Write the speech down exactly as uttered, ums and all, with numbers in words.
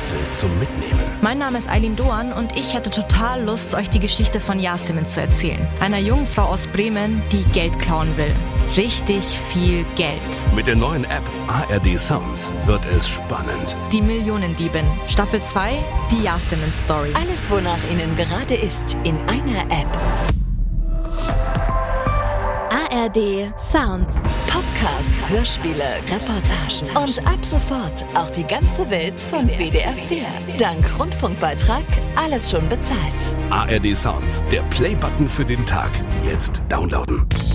Rätsel zum Mitnehmen. Mein Name ist Eileen Doan und ich hatte total Lust, euch die Geschichte von Yasemin zu erzählen. Einer jungen Frau aus Bremen, die Geld klauen will. Richtig viel Geld. Mit der neuen App A R D Sounds wird es spannend. Die Millionendiebin. Staffel zwei, die Yasemin Story. Alles, wonach Ihnen gerade ist, in einer App. A R D Sounds. Podcast, Hörspiele, Reportagen und ab sofort auch die ganze Welt von B D R vier. Dank Rundfunkbeitrag alles schon bezahlt. A R D Sounds, der Play-Button für den Tag. Jetzt downloaden.